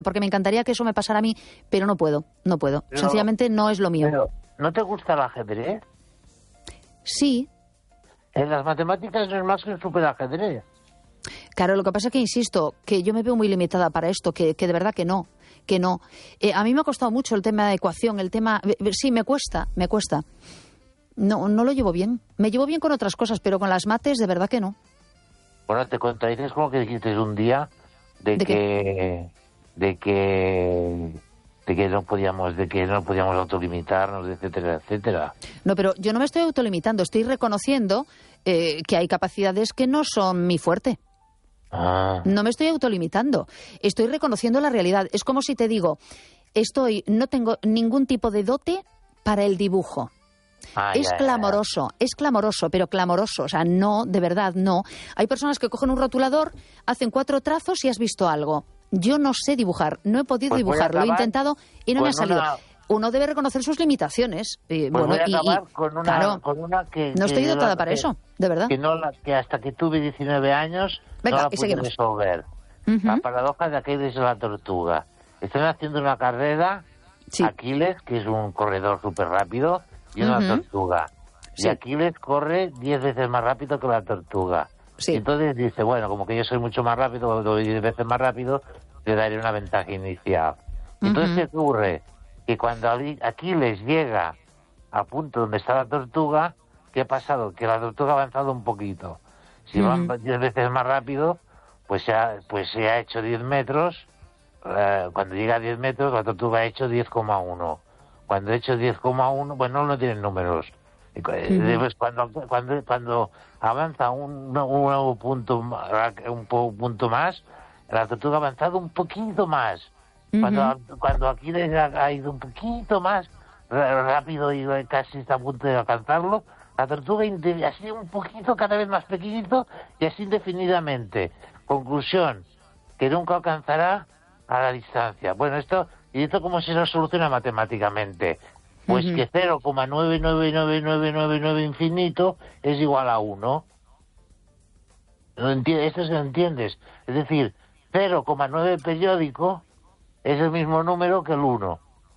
porque me encantaría que eso me pasara a mí, pero no puedo. Pero, sencillamente no es lo mío. Pero, ¿no te gusta el ajedrez? Sí. En las matemáticas no es más que un superajedrez. Claro, lo que pasa es que, insisto, que yo me veo muy limitada para esto, que de verdad que no. A mí me ha costado mucho el tema de ecuación, sí, me cuesta. No lo llevo bien. Me llevo bien con otras cosas, pero con las mates de verdad que no. Bueno, te contradices con lo que dijiste un día de que no podíamos autolimitarnos, etcétera, etcétera. No, pero yo no me estoy autolimitando, estoy reconociendo que hay capacidades que no son mi fuerte. No me estoy autolimitando, estoy reconociendo la realidad. Es como si te digo, no tengo ningún tipo de dote para el dibujo. Es clamoroso, pero clamoroso. O sea, no, de verdad, no. Hay personas que cogen un rotulador, hacen 4 trazos y has visto algo. Yo no sé dibujar, no he podido dibujar, lo he intentado y no me ha salido. Uno debe reconocer sus limitaciones. Con una que no estoy dotada para eso, de verdad. Que hasta que tuve 19 años no la pude resolver. La paradoja de Aquiles y la tortuga. Están haciendo una carrera, Aquiles, que es un corredor súper rápido, y una tortuga. Y Aquiles corre 10 veces más rápido que la tortuga. Y entonces dice, bueno, como que yo soy mucho más rápido, voy 10 veces más rápido, te daré una ventaja inicial. Entonces, ¿qué ocurre? Que cuando Aquiles llega al punto donde está la tortuga, ¿qué ha pasado? Que la tortuga ha avanzado un poquito. Si van 10 veces más rápido, pues se ha hecho 10 metros. Cuando llega a 10 metros, la tortuga ha hecho 10,1. Cuando ha hecho 10,1, bueno, no tienen números. Después, cuando avanza un punto más, la tortuga ha avanzado un poquito más. Cuando Aquiles ha ido un poquito más rápido y casi está a punto de alcanzarlo, la tortuga ha sido un poquito cada vez más pequeñito y así indefinidamente. Conclusión, que nunca alcanzará a la distancia. Bueno, esto cómo se soluciona matemáticamente. Pues que 0,99999 infinito es igual a 1. Esto se lo entiendes. Es decir, 0,9 periódico es el mismo número que el 1.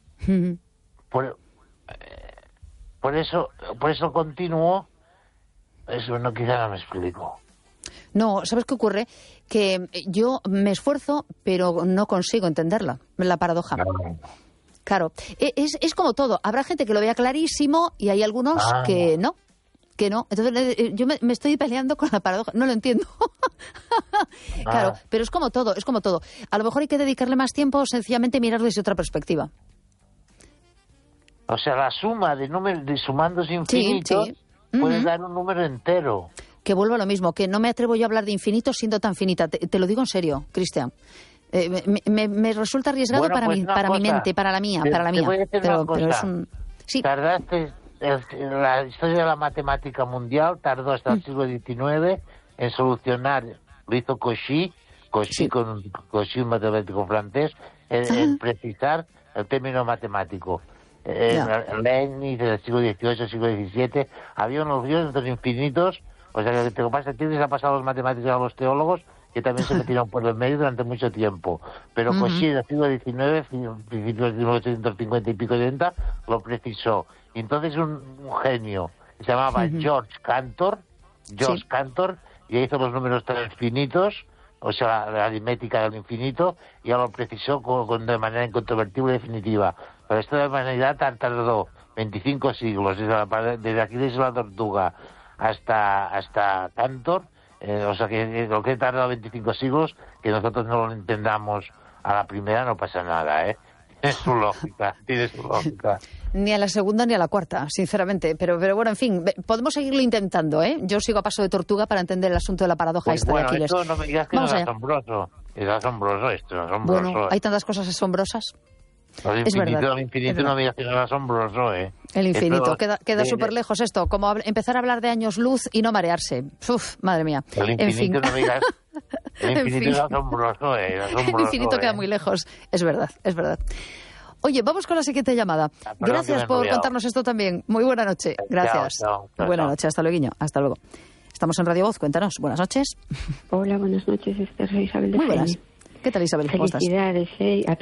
Por eso continuo, eso no, quizá no me explico. No, ¿sabes qué ocurre? Que yo me esfuerzo, pero no consigo entenderla, la paradoja. Claro, es como todo. Habrá gente que lo vea clarísimo y hay algunos que no. Entonces yo me estoy peleando con la paradoja, no lo entiendo. Claro, pero es como todo. A lo mejor hay que dedicarle más tiempo o sencillamente mirarlo desde otra perspectiva. O sea, la suma de sumandos infinitos puede dar un número entero. Que vuelvo a lo mismo, que no me atrevo yo a hablar de infinito siendo tan finita. Te lo digo en serio, Cristian. Me resulta arriesgado para mi mente, para la mía. Pero es un... Sí. Tardaste, la historia de la matemática mundial tardó hasta el siglo XIX en solucionar, lo hizo Cauchy, un matemático francés, en precisar el término matemático. En Leibniz, del siglo XVIII, siglo XVII, había unos dioses infinitos. O sea, que lo que pasa es que les ha pasado a los matemáticos y a los teólogos, que también se metieron por el medio durante mucho tiempo. Pero Cauchy, en el siglo XIX, principios de 1850 y pico 70, lo precisó. Y entonces un genio, se llamaba George Cantor, y hizo los números transfinitos, o sea, la aritmética del infinito, y ya lo precisó de manera incontrovertible y definitiva. Pero esto de humanidad tardó 25 siglos, desde Aquiles y la tortuga hasta Cantor, o sea que lo que he tardado 25 siglos, que nosotros no lo entendamos a la primera, no pasa nada, ¿eh? Tiene su lógica. Ni a la segunda ni a la cuarta, sinceramente. Pero bueno, en fin, podemos seguirlo intentando, ¿eh? Yo sigo a paso de tortuga para entender el asunto de la paradoja de Aquiles. Esto no me digas que es asombroso. Es asombroso esto, Bueno, hay tantas cosas asombrosas. El infinito no me digas que es asombroso, ¿eh? El infinito, queda súper lejos esto, como empezar a hablar de años luz y no marearse. Uf, madre mía. El infinito no me digas... El infinito es asombroso, El infinito queda muy lejos, es verdad. Oye, vamos con la siguiente llamada. Gracias por contarnos esto también. Muy buena noche. Gracias. Chao. Buena noche, hasta luego. Hasta luego. Estamos en Radio Voz, cuéntanos. Buenas noches. Hola, buenas noches, Esther. Soy Isabel de Muy buenas. ¿Qué tal, Isabel? ¿Cómo estás? Felicidades,